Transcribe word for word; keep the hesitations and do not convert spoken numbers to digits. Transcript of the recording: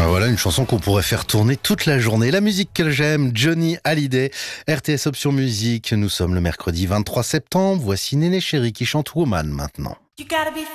Voilà une chanson qu'on pourrait faire tourner toute la journée. La musique que j'aime, Johnny Hallyday, R T S Option Musique. Nous sommes le mercredi vingt-trois septembre. Voici Néné Chéri qui chante Woman maintenant.